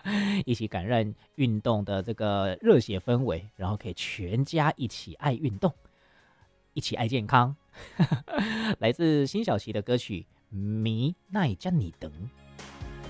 一起感染运动的这个热血氛围，然后可以全家一起爱运动，一起爱健康。来自辛晓琪的歌曲《迷奈加你等》。